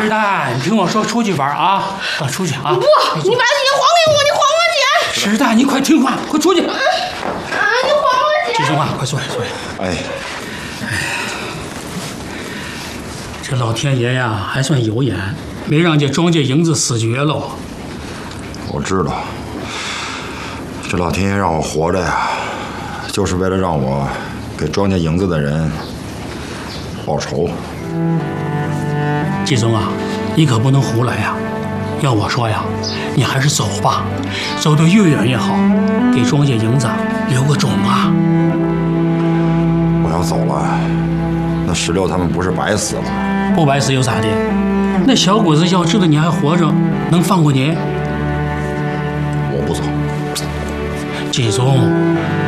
的，你听我说，出去玩啊，出去啊！ 不，你把姐还给我，你还我姐！ 是的，你快听话，快出去！ 你还我姐！ 继兄啊，快坐下，坐下。 哎， 这老天爷呀，还算有眼，没让这庄稼营子死绝喽。 我知道，这老天爷让我活着呀，就是为了让我给庄稼营子的人报仇。 季宗啊，你可不能胡来呀！要我说呀，你还是走吧，走得越远越好，给庄稼营子留个种啊！ 我要走了，那16他们不是白死了？ 不白死又咋的？那小鬼子要知道你还活着，能放过你？ 我不走。 季宗，